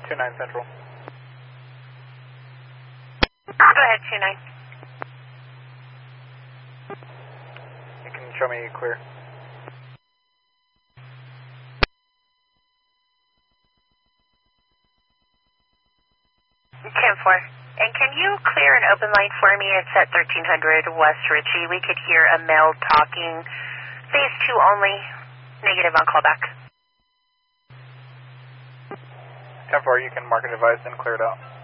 29 Central. Go ahead, 29. You can show me clear. 10-4. And can you clear an open line for me? It's at 1300 West Ritchie. We could hear a male talking. Phase 2 only. Negative on callback. 10-4, you can mark it advised and clear it out.